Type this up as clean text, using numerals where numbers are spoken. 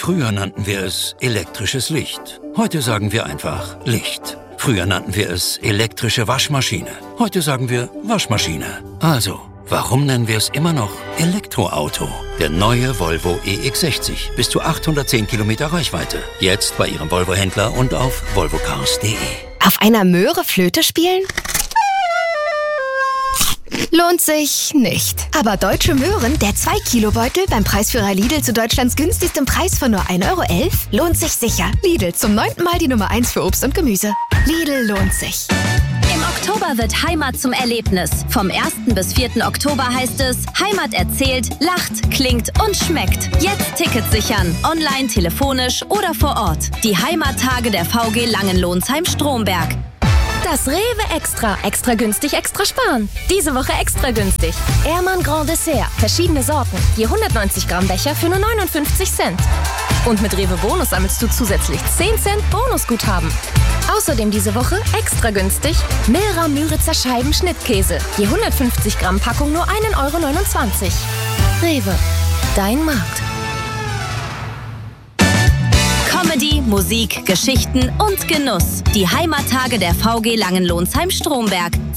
Früher nannten wir es elektrisches Licht. Heute sagen wir einfach Licht. Früher nannten wir es elektrische Waschmaschine. Heute sagen wir Waschmaschine. Also, warum nennen wir es immer noch Elektroauto? Der neue Volvo EX60. Bis zu 810 Kilometer Reichweite. Jetzt bei Ihrem Volvo-Händler und auf volvocars.de. Auf einer Möhre Flöte spielen? Lohnt sich nicht. Aber Deutsche Möhren, der 2-Kilo-Beutel beim Preisführer Lidl zu Deutschlands günstigstem Preis von nur 1,11 Euro, lohnt sich sicher. Lidl, zum 9. Mal die Nummer 1 für Obst und Gemüse. Lidl lohnt sich. Im Oktober wird Heimat zum Erlebnis. Vom 1. bis 4. Oktober heißt es Heimat erzählt, lacht, klingt und schmeckt. Jetzt Tickets sichern. Online, telefonisch oder vor Ort. Die Heimattage der VG Langenlohnsheim-Stromberg. Das Rewe Extra. Extra günstig, extra sparen. Diese Woche extra günstig. Ehrmann Grand Dessert. Verschiedene Sorten. Je 190 Gramm Becher für nur 59 Cent. Und mit Rewe Bonus sammelst du zusätzlich 10 Cent Bonusguthaben. Außerdem diese Woche extra günstig Milra Müritzer Scheiben Schnittkäse. Je 150 Gramm Packung nur 1,29 Euro. Rewe. Dein Markt. Comedy, Musik, Geschichten und Genuss. Die Heimattage der VG Langenlohnsheim-Stromberg.